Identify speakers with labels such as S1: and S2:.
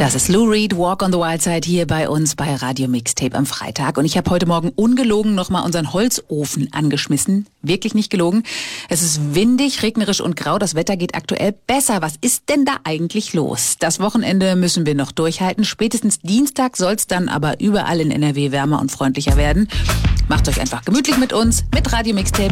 S1: Das ist Lou Reed, Walk on the Wild Side hier bei uns bei Radio Mixtape am Freitag. Und ich habe heute Morgen ungelogen nochmal unseren Holzofen angeschmissen. Wirklich nicht gelogen. Es ist windig, regnerisch und grau. Das Wetter geht aktuell besser. Was ist denn da eigentlich los? Das Wochenende müssen wir noch durchhalten. Spätestens Dienstag soll es dann aber überall in NRW wärmer und freundlicher werden. Macht euch einfach gemütlich mit uns, mit Radio Mixtape.